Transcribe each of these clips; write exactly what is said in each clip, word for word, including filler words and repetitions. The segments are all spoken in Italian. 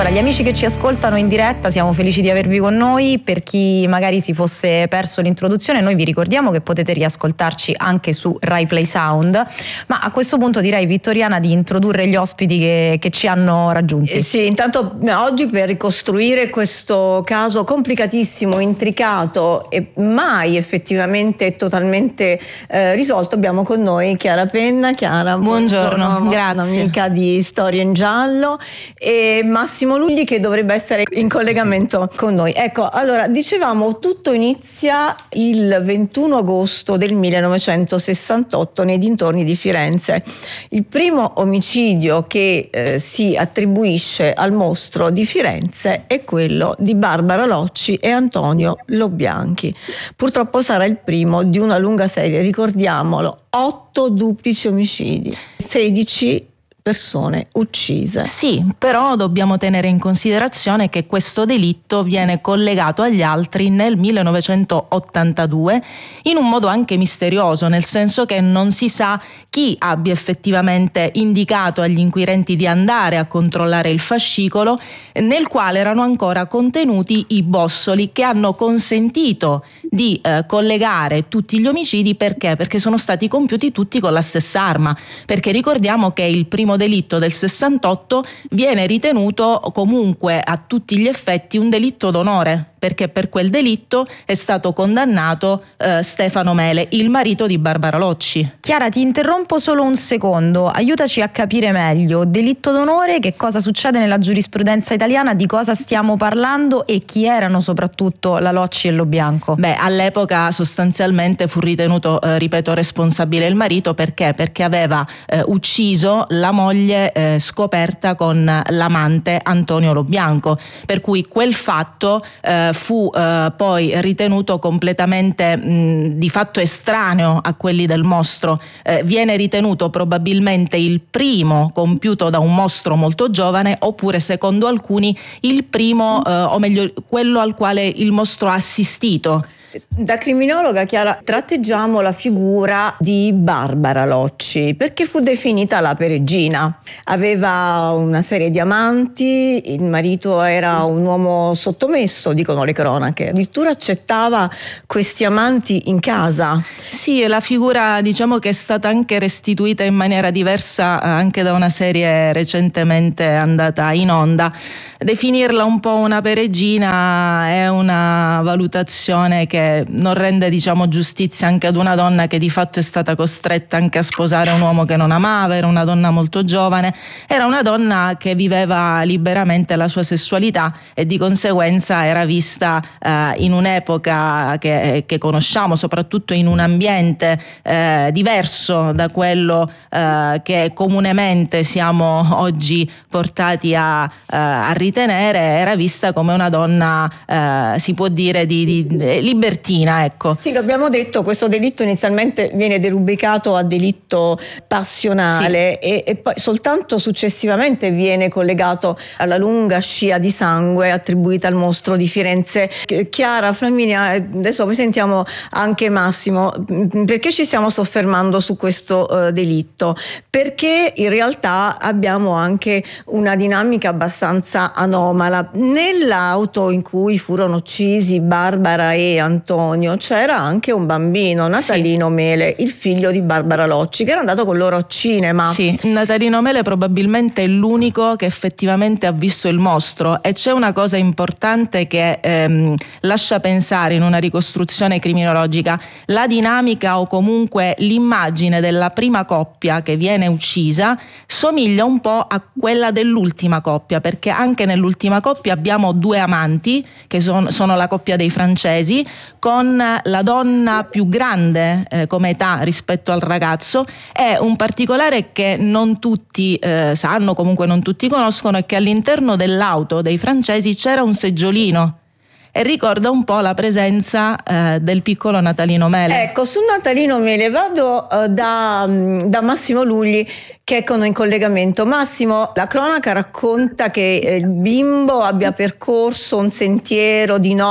Allora, gli amici che ci ascoltano in diretta, siamo felici di avervi con noi. Per chi magari si fosse perso l'introduzione, noi vi ricordiamo che potete riascoltarci anche su Rai Play Sound, ma a questo punto direi, Vittoriana, di introdurre gli ospiti che, che ci hanno raggiunti. Eh sì, intanto oggi per ricostruire questo caso complicatissimo, intricato e mai effettivamente totalmente eh, risolto, abbiamo con noi Chiara Penna. Chiara, buongiorno, buongiorno, grazie. Un'amica di Storia in Giallo, e Massimo Lugli, che dovrebbe essere in collegamento con noi. Ecco, allora, dicevamo, tutto inizia il ventuno agosto del millenovecentosessantotto nei dintorni di Firenze. Il primo omicidio che eh, si attribuisce al mostro di Firenze è quello di Barbara Locci e Antonio Lobianchi. Purtroppo sarà il primo di una lunga serie, ricordiamolo, otto duplici omicidi, sedici persone uccise. Sì, però dobbiamo tenere in considerazione che questo delitto viene collegato agli altri nel millenovecentottantadue in un modo anche misterioso, nel senso che non si sa chi abbia effettivamente indicato agli inquirenti di andare a controllare il fascicolo, nel quale erano ancora contenuti i bossoli che hanno consentito di eh, collegare tutti gli omicidi. Perché? Perché sono stati compiuti tutti con la stessa arma, perché ricordiamo che il primo delitto del sessantotto viene ritenuto comunque a tutti gli effetti un delitto d'onore, perché per quel delitto è stato condannato eh, Stefano Mele, il marito di Barbara Locci. Chiara, ti interrompo solo un secondo, aiutaci a capire meglio. Delitto d'onore, che cosa succede nella giurisprudenza italiana, di cosa stiamo parlando e chi erano soprattutto la Locci e Lobianco? Beh, all'epoca sostanzialmente fu ritenuto, eh, ripeto, responsabile il marito. Perché? Perché aveva eh, ucciso la moglie eh, scoperta con l'amante Antonio Lobianco, per cui quel fatto eh, fu eh, poi ritenuto completamente mh, di fatto estraneo a quelli del mostro. Eh, viene ritenuto probabilmente il primo compiuto da un mostro molto giovane, oppure secondo alcuni il primo, eh, o meglio quello al quale il mostro ha assistito. Da criminologa, Chiara, tratteggiamo la figura di Barbara Locci, perché fu definita la peregrina. Aveva una serie di amanti, il marito era un uomo sottomesso, dicono le cronache, addirittura accettava questi amanti in casa. Sì, la figura, diciamo, che è stata anche restituita in maniera diversa anche da una serie recentemente andata in onda. Definirla un po' una peregrina è una valutazione che non rende, diciamo, giustizia anche ad una donna che di fatto è stata costretta anche a sposare un uomo che non amava. Era una donna molto giovane, era una donna che viveva liberamente la sua sessualità e di conseguenza era vista eh, in un'epoca che, che conosciamo, soprattutto in un ambiente eh, diverso da quello eh, che comunemente siamo oggi portati a, eh, a ritenere. Era vista come una donna, eh, si può dire, di, di, di libertina, ecco. Sì, l'abbiamo detto, questo delitto inizialmente viene derubricato a delitto passionale, sì, e, e poi soltanto successivamente viene collegato alla lunga scia di sangue attribuita al mostro di Firenze. Chiara, Flaminia, adesso poi sentiamo anche Massimo. Perché ci stiamo soffermando su questo uh, delitto? Perché in realtà abbiamo anche una dinamica abbastanza anomala. Nell'auto in cui furono uccisi Barbara e Antonio c'era anche un bambino, Natalino, sì, Mele, il figlio di Barbara Locci, che era andato con loro a cinema. Sì, Natalino Mele probabilmente è l'unico che effettivamente ha visto il mostro, e c'è una cosa importante che ehm, lascia pensare in una ricostruzione criminologica: la dinamica o comunque l'immagine della prima coppia che viene uccisa somiglia un po' a quella dell'ultima coppia, perché anche nell'ultima coppia abbiamo due amanti che son, sono la coppia dei francesi, con la donna più grande eh, come età rispetto al ragazzo. È un particolare che non tutti eh, sanno, comunque non tutti conoscono, è che all'interno dell'auto dei francesi c'era un seggiolino, e ricorda un po' la presenza eh, del piccolo Natalino Mele. Ecco, su Natalino Mele vado uh, da, da Massimo Lugli, che è con noi in collegamento. Massimo, la cronaca racconta che eh, il bimbo abbia percorso un sentiero di notte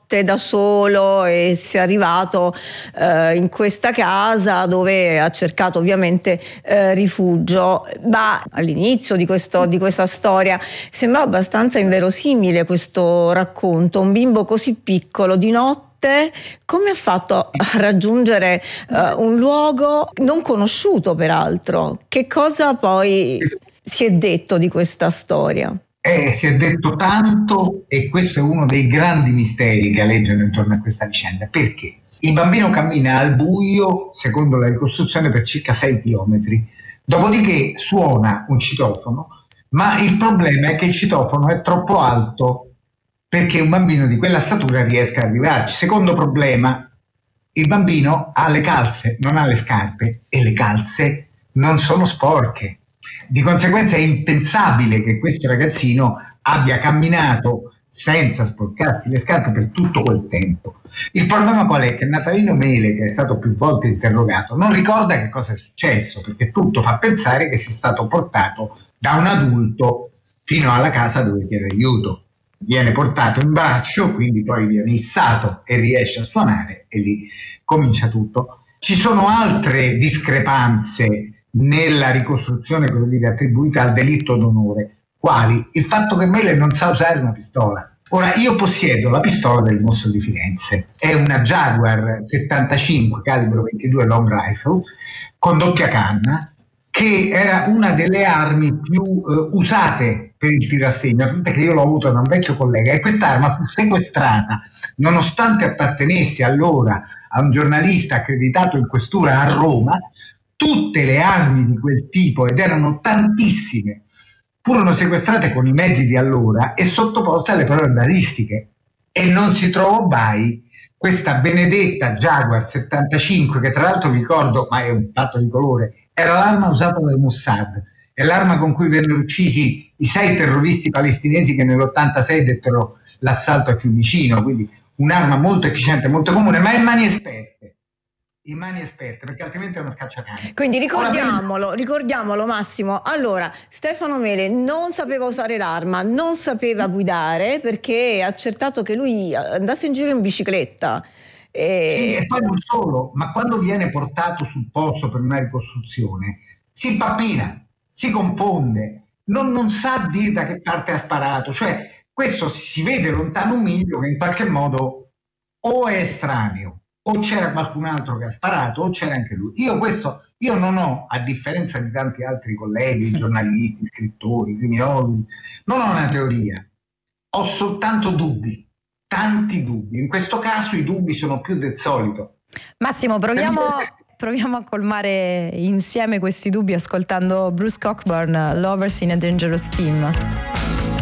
notte da solo e sia arrivato eh, in questa casa dove ha cercato ovviamente eh, rifugio. Ma all'inizio di, questo, di questa storia sembra abbastanza inverosimile questo racconto, un bimbo così piccolo di notte come ha fatto a raggiungere uh, un luogo non conosciuto peraltro? Che cosa poi si è detto di questa storia? Eh, si è detto tanto, e questo è uno dei grandi misteri che aleggiano intorno a questa vicenda. Perché? Il bambino cammina al buio, secondo la ricostruzione, per circa sei chilometri, dopodiché suona un citofono, ma il problema è che il citofono è troppo alto perché un bambino di quella statura riesca ad arrivarci. Secondo problema, il bambino ha le calze, non ha le scarpe, e le calze non sono sporche. Di conseguenza è impensabile che questo ragazzino abbia camminato senza sporcarsi le scarpe per tutto quel tempo. Il problema qual è? Che Natalino Mele, che è stato più volte interrogato, non ricorda che cosa è successo, perché tutto fa pensare che sia stato portato da un adulto fino alla casa dove chiede aiuto. Viene portato in braccio, quindi poi viene issato e riesce a suonare, e lì comincia tutto. Ci sono altre discrepanze nella ricostruzione, come dire, attribuita al delitto d'onore. Quali? Il fatto che Mele non sa usare una pistola. Ora, io possiedo la pistola del Mosso di Firenze, è una Jaguar settantacinque calibro ventidue long rifle con doppia canna, che era una delle armi più eh, usate per il tirassegno, tant'è che io l'ho avuto da un vecchio collega, e quest'arma fu sequestrata nonostante appartenesse allora a un giornalista accreditato in questura a Roma. Tutte le armi di quel tipo, ed erano tantissime, furono sequestrate con i mezzi di allora e sottoposte alle prove balistiche, e non si trovò mai questa benedetta Jaguar settantacinque, che tra l'altro ricordo, ma è un fatto di colore, era l'arma usata dal Mossad, è l'arma con cui vennero uccisi i sei terroristi palestinesi che nell'ottantasei dettero l'assalto a Fiumicino, quindi un'arma molto efficiente, molto comune, ma in mani esperte. In mani esperte, perché altrimenti è uno scacciacane. Quindi ricordiamolo, ricordiamolo Massimo. Allora, Stefano Mele non sapeva usare l'arma, non sapeva guidare, perché ha accertato che lui andasse in giro in bicicletta. E... Sì, e poi non solo, ma quando viene portato sul posto per una ricostruzione si impappina, si confonde, non, non sa dire da che parte ha sparato. Cioè, questo si vede lontano un miglio, che in qualche modo o è estraneo, o c'era qualcun altro che ha sparato, o c'era anche lui. Io questo, io non ho, a differenza di tanti altri colleghi, giornalisti, scrittori, criminologi, non ho una teoria, ho soltanto dubbi, tanti dubbi. In questo caso i dubbi sono più del solito. Massimo, proviamo, proviamo a colmare insieme questi dubbi ascoltando Bruce Cockburn, Lovers in a Dangerous Team.